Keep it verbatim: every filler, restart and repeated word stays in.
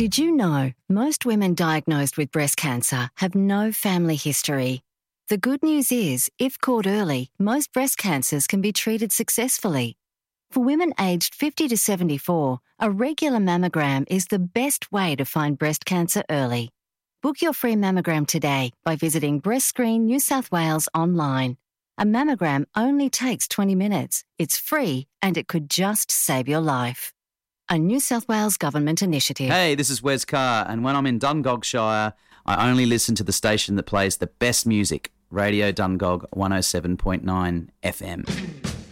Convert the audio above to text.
Did you know most women diagnosed with breast cancer have no family history? The good news is, if caught early, most breast cancers can be treated successfully. For women aged fifty to seventy-four, a regular mammogram is the best way to find breast cancer early. Book your free mammogram today by visiting Breast Screen New South Wales online. A mammogram only takes twenty minutes. It's free and it could just save your life. A New South Wales government initiative. Hey, this is Wes Carr, and when I'm in Dungogshire, I only listen to the station that plays the best music, Radio Dungog one oh seven point nine F M.